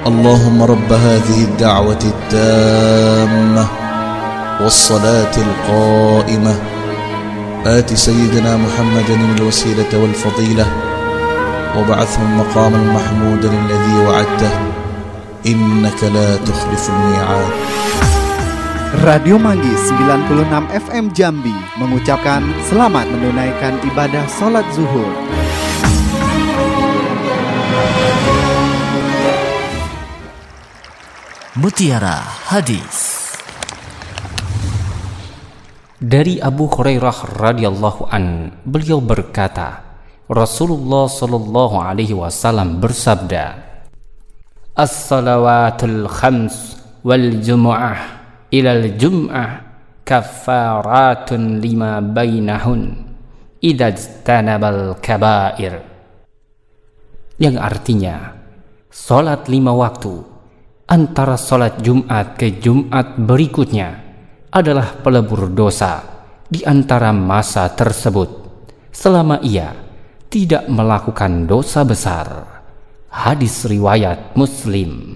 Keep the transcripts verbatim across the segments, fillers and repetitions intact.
اللهم رب هذه الدعوة التامة والصلاة القائمة آت سيدنا محمدا الوسيلة والفضيلة وبعثه المقام المحمود الذي وعدته إنك لا تخلف الميعاد. Radio Manggis sembilan puluh enam F M Jambi mengucapkan selamat menunaikan ibadah sholat zuhur. Mutiara Hadis. Dari Abu Hurairah radhiyallahu an, beliau berkata, Rasulullah sallallahu alaihi wasallam bersabda, As-salawatul khams wal jumu'ah ilal jum'ah kafaratun lima bainahun idajtanabal kabair, yang artinya salat lima waktu antara salat Jumat ke Jumat berikutnya adalah pelebur dosa di antara masa tersebut selama ia tidak melakukan dosa besar. Hadis riwayat Muslim.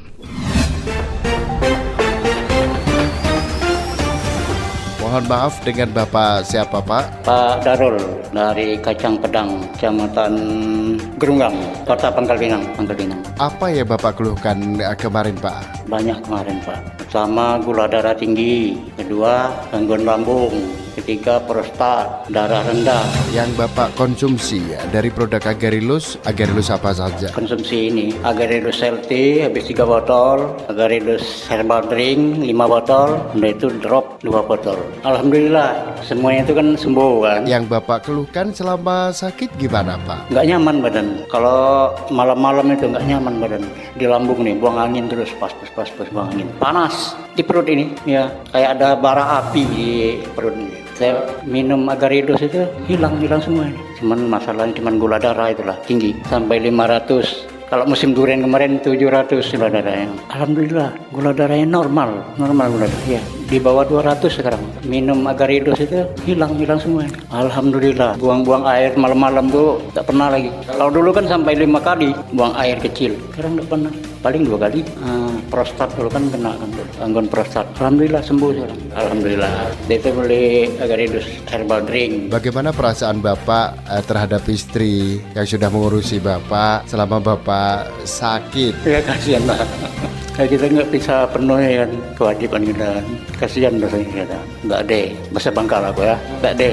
Mohon maaf, dengan Bapak siapa, Pak? Pak Darul dari Kacang Pedang, Kecamatan Gerunggang, Kota Pangkal Pinang, Pangkal Pinang. Apa ya Bapak keluhkan kemarin, Pak? Banyak kemarin, Pak. Pertama, gula darah tinggi. Kedua, gangguan lambung. Ketiga, prostat, darah rendah. Yang Bapak konsumsi dari produk Agarilus, Agarilus apa saja? Konsumsi ini, Agarilus L T habis tiga botol, Agarilus Herbal Drink lima botol, udah itu drop dua botol. Alhamdulillah, semuanya itu kan sembuh kan. Yang Bapak keluhkan selama sakit gimana, Pak? Nggak nyaman badan. Kalau malam-malam itu nggak nyaman badan. Di lambung nih, buang angin terus, pas pas pas pas buang angin. Panas di perut ini, ya kayak ada bara api di perut ini. Saya minum Agarilus itu hilang hilang semua ini. Cuman masalahnya cuman gula darah itulah tinggi sampai lima ratus. Kalau musim durian kemarin tujuh ratus gula darahnya. Alhamdulillah gula darahnya normal, normal gula darah. Ya, di bawah dua ratus sekarang. Minum Agarilus itu hilang-hilang semua. Alhamdulillah. Buang-buang air malam-malam tuh tak pernah lagi. Kalau dulu kan sampai lima kali buang air kecil. Sekarang tak pernah. Paling dua kali. Ah, prostat dulu kan kena kan, gangguan prostat. Alhamdulillah sembuh sekarang. Alhamdulillah. Itu beli Agarilus Herbal Drink. Bagaimana perasaan Bapak eh, terhadap istri yang sudah mengurusi Bapak selama Bapak sakit? Ya kasihan lah. Kayak kita nggak bisa penuhi kan kewajiban kita. Kasihan rasanya kita. Nggak deh. Bahasa Bangkal aku ya. Nggak deh.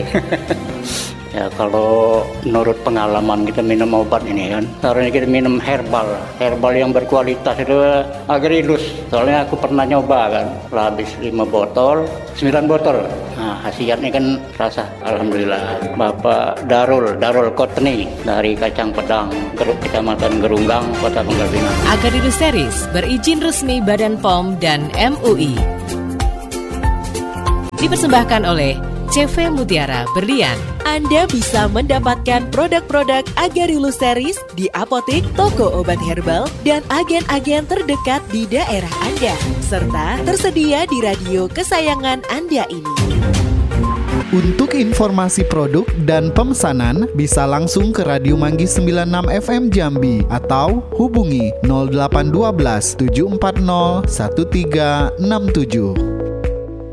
Ya kalau menurut pengalaman kita minum obat ini kan, seharusnya kita minum herbal, herbal yang berkualitas itu Agarilus. Soalnya aku pernah nyoba kan, lah habis lima botol, sembilan botol. Nah khasiatnya kan rasa. Alhamdulillah. Bapak Darul, Darul Kotni dari Kacang Pedang, Kecamatan Gerunggang, Kota Pangkal Pinang. Agarilus Series berizin resmi Badan P O M dan M U I. Dipersembahkan oleh C V Mutiara Berlian. Anda bisa mendapatkan produk-produk Agarilus Series di apotek, toko obat herbal, dan agen-agen terdekat di daerah Anda, serta tersedia di radio kesayangan Anda ini. Untuk informasi produk dan pemesanan bisa langsung ke Radio Manggis sembilan puluh enam F M Jambi atau hubungi nol delapan satu dua tujuh empat nol satu tiga enam tujuh.